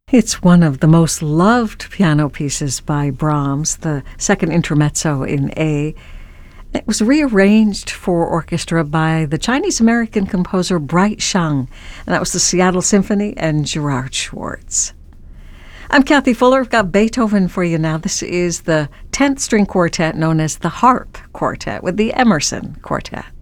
It's one of the most loved piano pieces by Brahms, the second intermezzo in A. It was rearranged for orchestra by the Chinese-American composer Bright Shang, and that was the Seattle Symphony and Gerard Schwartz. I'm Kathy Fuller. I've got Beethoven for you now. This is the 10th string quartet known as the Harp Quartet with the Emerson Quartet.